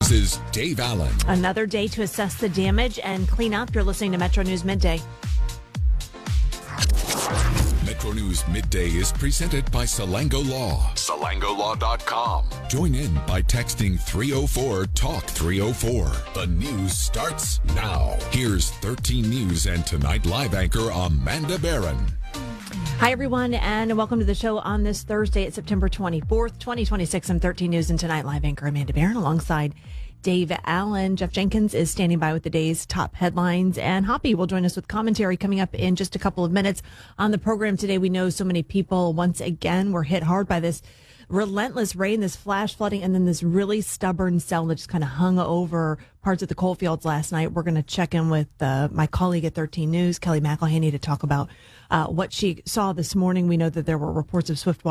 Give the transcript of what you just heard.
This is Dave Allen. Another day to assess the damage and clean up. You're listening to Metro News Midday. Metro News Midday is presented by Salango Law. SalangoLaw.com. Join in by texting 304-TALK-304. The news starts now. Here's 13 News and Tonight Live anchor Amanda Barron. Hi, everyone, and welcome to the show on this Thursday. It's September 24th, 2026. I'm 13 News and Tonight Live anchor Amanda Barron alongside Dave Allen. Jeff Jenkins is standing by with the day's top headlines, and Hoppy will join us with commentary coming up in just a couple of minutes. On the program today, we know so many people once again were hit hard by this relentless rain, this flash flooding, and then this really stubborn cell that just kind of hung over parts of the coal fields last night. We're going to check in with my colleague at 13 News, Kelly McElhaney, to talk about what she saw this morning. We know that there were reports of swift water